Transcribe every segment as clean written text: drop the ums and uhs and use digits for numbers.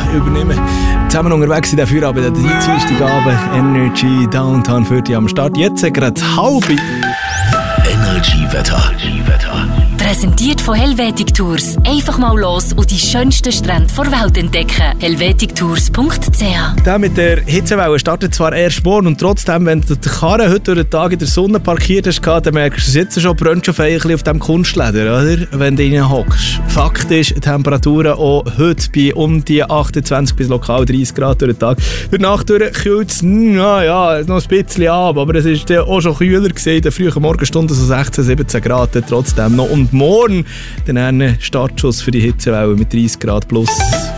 übernehmen. Zusammen unterwegs in der Feierabend, der Dienstagabend. Energy Downtown für dich am Start. Jetzt gerade halb. Energy-Wetter. Präsentiert von Helvetic Tours. Einfach mal los und die schönsten Strände der Welt entdecken. helvetictours.ch. Der mit der Hitzewelle startet zwar erst morgen und trotzdem, wenn du die Karre heute durch den Tag in der Sonne parkiert hast, dann merkst du es jetzt schon, brennt schon ein bisschen auf dem Kunstleder, oder? Wenn du rein hockst. Fakt ist, die Temperaturen auch heute bei um die 28 bis lokal 30 Grad durch den Tag. Durch die Nacht kühlt es, noch ein bisschen ab, aber es war auch schon kühler gewesen, in den frühen Morgenstunden, so 16, 17 Grad trotzdem noch. Und morgen dann ein Startschuss für die Hitzewelle mit 30 Grad plus.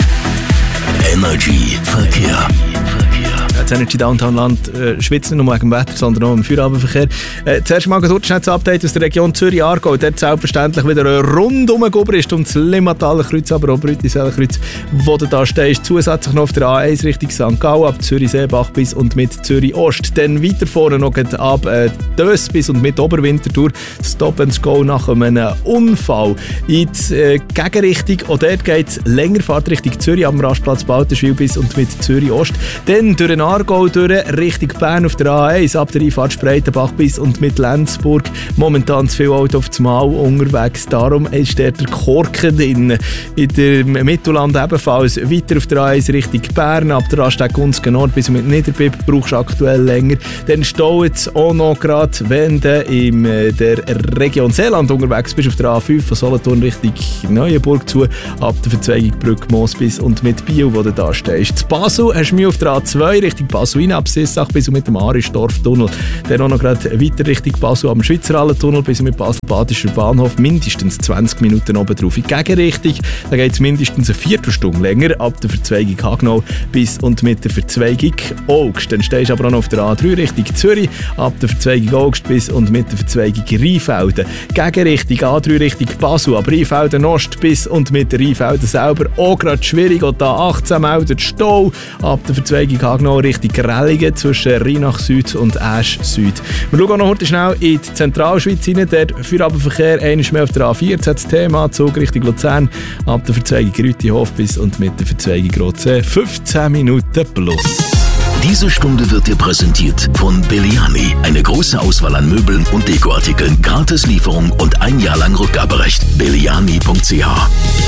Energy Verkehr. Das Energy Downtown Land schwitzt nicht nur wegen dem Wetter, sondern auch im Feierabendverkehr. Zuerst mal ein kurzes Update aus der Region Zürich-Aargau. Dort selbstverständlich wieder ein rundum ist um das Limmataler Kreuz, aber auch Brütiseler Kreuz, wo du da stehst. Zusätzlich noch auf der A1 Richtung St. Gallen, ab Zürich-Seebach bis und mit Zürich-Ost. Dann weiter vorne noch ab Döss bis und mit Oberwinterthur. Stop and Go nach einem Unfall in die Gegenrichtung. Auch dort geht es länger, Fahrt Richtung Zürich am Rastplatz Baltenschwil bis und mit Zürich-Ost. Dann durch den Aargau durch, Richtung Bern auf der A1, ab der Einfahrt Spreitenbach bis und mit Lenzburg. Momentan zu viel Auto auf das Mal unterwegs. Darum ist der Korken drin. In dem Mittelland ebenfalls weiter auf der A1 Richtung Bern, ab der Raststätte Gunzgen Nord bis mit Niederbipp brauchst du aktuell länger. Dann staut es auch noch gerade, wenn du in der Region Seeland unterwegs bist, auf der A5 von Solothurn Richtung Neuenburg zu, ab der Verzweigung Brückmoos bis und mit Biel, wo du da stehst. Zu Basel hast du mich auf der A2 Richtung Basel rein, ab Sissach bis und mit dem Aristorf-Tunnel. Dann auch noch gerade weiter Richtung Basel am Schweizer Hallentunnel bis und mit Basel-Badischer Bahnhof. Mindestens 20 Minuten oben drauf. In die Gegenrichtung, da geht es mindestens eine Viertelstunde länger, ab der Verzweigung Hagnau bis und mit der Verzweigung Augst. Dann stehst du aber auch noch auf der A3 Richtung Zürich, ab der Verzweigung Augst bis und mit der Verzweigung Rheinfelden. Gegenrichtung A3 Richtung Basel, ab Rheinfelden Ost bis und mit der Rheinfelden selber auch gerade schwierig. Und da 18 meldet Stau, ab der Verzweigung Hagnau Richtung Rellingen zwischen Rheinach Süd und Asch Süd. Wir schauen noch heute schnell in die Zentralschweiz rein. Der Feierabendverkehr einmal mehr auf der A4, das Thema Zug Richtung Luzern, ab der Verzweigung Rütihof bis und mit der Verzweigung Rotzee 15 Minuten plus. Diese Stunde wird dir präsentiert von Belliani. Eine große Auswahl an Möbeln und Dekoartikeln, Gratislieferung und ein Jahr lang Rückgaberecht. Belliani.ch